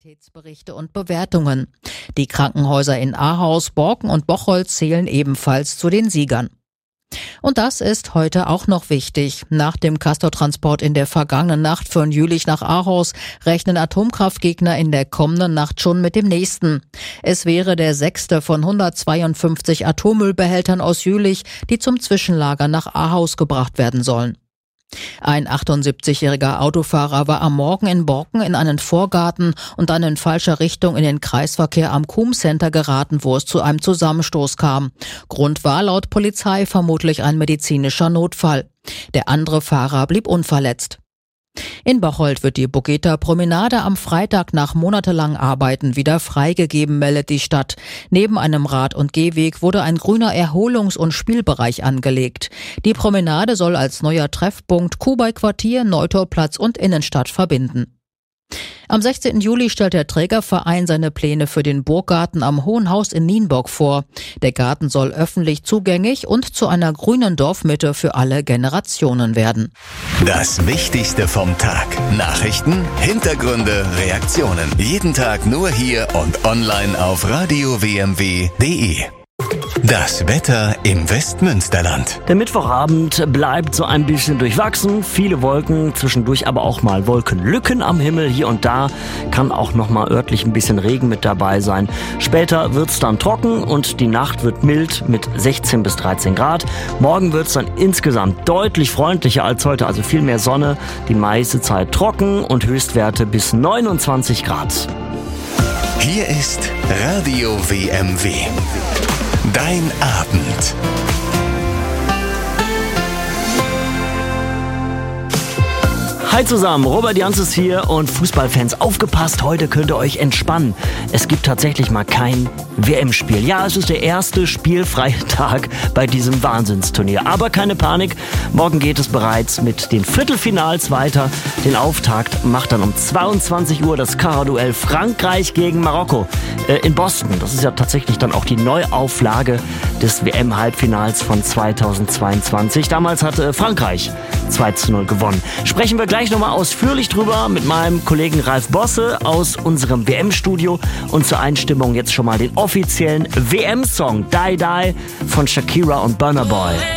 Qualitätsberichte und Bewertungen. Die Krankenhäuser in Ahaus, Borken und Bocholt zählen ebenfalls zu den Siegern. Und das ist heute auch noch wichtig. Nach dem Castortransport in der vergangenen Nacht von Jülich nach Ahaus rechnen Atomkraftgegner in der kommenden Nacht schon mit dem nächsten. Es wäre der 6. von 152 Atommüllbehältern aus Jülich, die zum Zwischenlager nach Ahaus gebracht werden sollen. Ein 78-jähriger Autofahrer war am Morgen in Borken in einen Vorgarten und dann in falscher Richtung in den Kreisverkehr am Kuhm Center geraten, wo es zu einem Zusammenstoß kam. Grund war laut Polizei vermutlich ein medizinischer Notfall. Der andere Fahrer blieb unverletzt. In Bocholt wird die Bogeta Promenade am Freitag nach monatelangem Arbeiten wieder freigegeben, meldet die Stadt. Neben einem Rad- und Gehweg wurde ein grüner Erholungs- und Spielbereich angelegt. Die Promenade soll als neuer Treffpunkt Kubai-Quartier, Neutorplatz und Innenstadt verbinden. Am 16. Juli stellt der Trägerverein seine Pläne für den Burggarten am Hohen Haus in Nienburg vor. Der Garten soll öffentlich zugänglich und zu einer grünen Dorfmitte für alle Generationen werden. Das Wichtigste vom Tag. Nachrichten, Hintergründe, Reaktionen. Jeden Tag nur hier und online auf radiowmw.de. Das Wetter im Westmünsterland. Der Mittwochabend bleibt so ein bisschen durchwachsen. Viele Wolken, zwischendurch aber auch mal Wolkenlücken am Himmel. Hier und da kann auch noch mal örtlich ein bisschen Regen mit dabei sein. Später wird's dann trocken und die Nacht wird mild mit 16 bis 13 Grad. Morgen wird's dann insgesamt deutlich freundlicher als heute, also viel mehr Sonne. Die meiste Zeit trocken und Höchstwerte bis 29 Grad. Hier ist Radio WMW. Dein Abend. Hi zusammen, Robert Jans ist hier und Fußballfans, aufgepasst, heute könnt ihr euch entspannen. Es gibt tatsächlich mal kein WM-Spiel. Ja, es ist der erste spielfreie Tag bei diesem Wahnsinnsturnier. Aber keine Panik, morgen geht es bereits mit den Viertelfinals weiter. Den Auftakt macht dann um 22 Uhr das Kara-Duell Frankreich gegen Marokko in Boston. Das ist ja tatsächlich dann auch die Neuauflage des WM-Halbfinals von 2022. Damals hatte Frankreich 2:0 gewonnen. Sprechen wir gleich nochmal ausführlich drüber mit meinem Kollegen Ralf Bosse aus unserem WM-Studio und zur Einstimmung jetzt schon mal den offiziellen WM-Song Die Die von Shakira und Burna Boy.